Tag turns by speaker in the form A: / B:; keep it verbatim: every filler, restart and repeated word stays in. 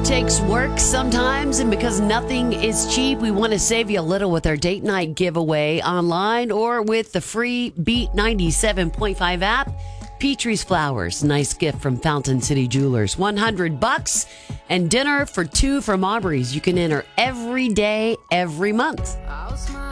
A: takes work sometimes, and because nothing is cheap, we want to save you a little with our date night giveaway online or with the free Beat ninety-seven point five app. Petrie's Flowers, nice gift from Fountain City Jewelers. one hundred bucks and dinner for two from Aubrey's. You can enter every day, every month.